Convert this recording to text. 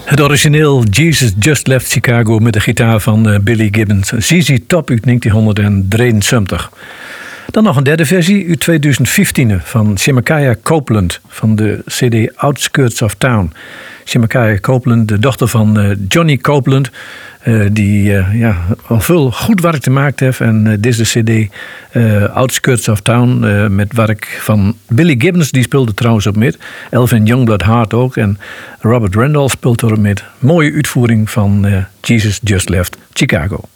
Het origineel Jesus Just Left Chicago met de gitaar van Billy Gibbons. ZZ Top uit 1973. Dan nog een derde versie uit 2015 van Shemakaya Copeland van de CD Outskirts of Town. Shemakaya Copeland, de dochter van Johnny Copeland, die al veel goed werk gemaakt heeft. En dit is de CD Outskirts of Town met werk van Billy Gibbons, die speelde trouwens op met. Elvin Youngblood Hart ook. En Robert Randolph speelt erop met. Mooie uitvoering van Jesus Just Left Chicago.